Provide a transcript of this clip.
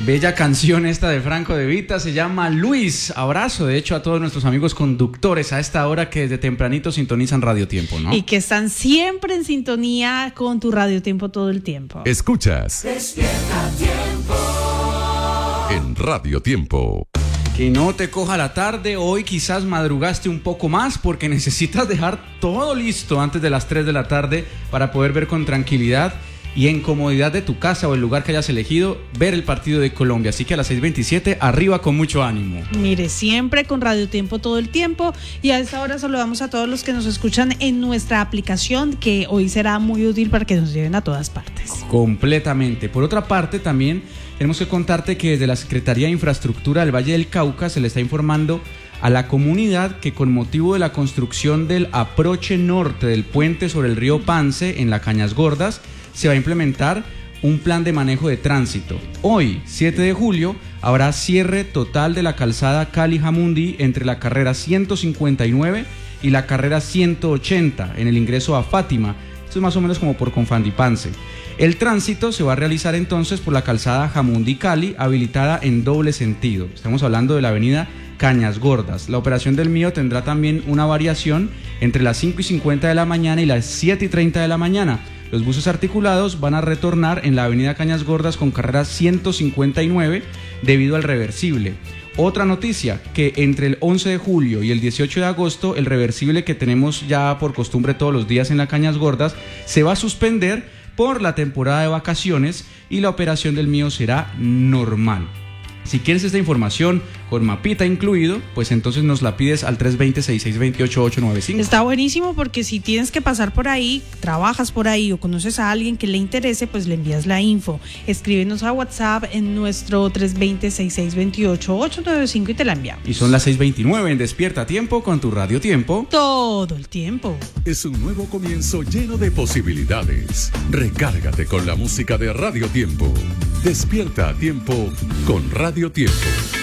Bella canción esta de Franco De Vita, se llama Luis. Abrazo, de hecho, a todos nuestros amigos conductores a esta hora que desde tempranito sintonizan Radio Tiempo, ¿no? Y que están siempre en sintonía con tu Radio Tiempo todo el tiempo. Escuchas Despierta Tiempo en Radio Tiempo. Que no te coja la tarde, hoy quizás madrugaste un poco más porque necesitas dejar todo listo antes de las 3 de la tarde para poder ver con tranquilidad y en comodidad de tu casa o el lugar que hayas elegido, ver el partido de Colombia. Así que a las 6:27, arriba con mucho ánimo. Mire, siempre con Radio Tiempo todo el tiempo. Y a esta hora saludamos a todos los que nos escuchan en nuestra aplicación, que hoy será muy útil para que nos lleven a todas partes. Completamente. Por otra parte, también tenemos que contarte que desde la Secretaría de Infraestructura del Valle del Cauca se le está informando a la comunidad que con motivo de la construcción del aproche norte del puente sobre el río Pance en las Cañas Gordas, se va a implementar un plan de manejo de tránsito. Hoy, 7 de julio, habrá cierre total de la calzada Cali-Jamundí entre la carrera 159 y la carrera 180 en el ingreso a Fátima. Esto es más o menos como por Confandipance. El tránsito se va a realizar entonces por la calzada Jamundí-Cali, habilitada en doble sentido. Estamos hablando de la avenida Cañas Gordas. La operación del Mío tendrá también una variación entre las 5:50 de la mañana y las 7:30 de la mañana. Los buses articulados van a retornar en la avenida Cañas Gordas con carrera 159 debido al reversible. Otra noticia, que entre el 11 de julio y el 18 de agosto, el reversible que tenemos ya por costumbre todos los días en las Cañas Gordas, se va a suspender por la temporada de vacaciones y la operación del Mío será normal. Si quieres esta información con mapita incluido, pues entonces nos la pides al 320-6628-895. Está buenísimo porque si tienes que pasar por ahí, trabajas por ahí o conoces a alguien que le interese, pues le envías la info. Escríbenos a WhatsApp en nuestro 320-6628-895 y te la enviamos. Y son las 6:29 en Despierta Tiempo con tu Radio Tiempo. Todo el tiempo. Es un nuevo comienzo lleno de posibilidades. Recárgate con la música de Radio Tiempo. Despierta a tiempo con Radio Tiempo.